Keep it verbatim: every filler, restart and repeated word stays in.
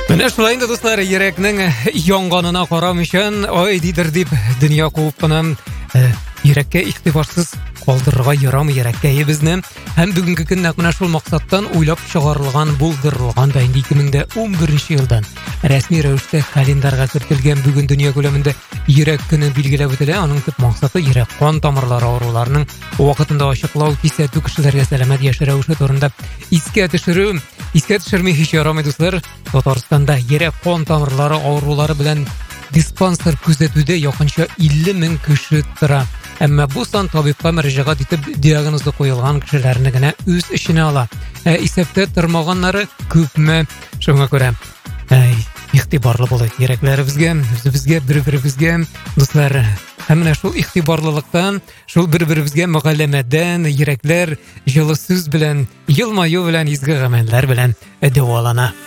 Менә шулай инде, дуслар, йөрәкнең янгынына карамыйчан, ой дидер дип дөнья куып кына йөрәккә игътибарсыз калдырырга ярамый йөрәккә безне. Һәм бүгенге көн нәкъ менә шул максаттан уйлап чыгарылган, булдырылган да инде ике мең унберенче елдан рәсми рәвештә календарьга кертелгән бүген дөнья күләмендә йөрәк көне билгеләп үтелә. Аның төп максаты йөрәк кан тамырлары авыруларының вакытында ачыклау, кисәтү, кешеләргә сәламәт яшәү рәвеше турында искә төшерү. Искә төшерми һич ярамый, дуслар. Татарстанда йөрәк кан тамырлары авырулары белән диспансер күзәтүдә якынча илле мең кеше тора. Әмма бу сан табибка мөрәҗәгать итеп диагнозы куелган кешеләрне генә үз эченә ала. Ә исәптә тормаганнары күпме? Шуңа күрә игътибарлы булыйк йөрәкләребезгә, үзебезгә, бер-беребезгә, дуслар. Һәм менә шул игътибарлылыктан, шул бер-беребезгә мөгамәләдән йөрәкләр җылы сүз белән, елмаю белән, изге гамәлләр белән дәвалана.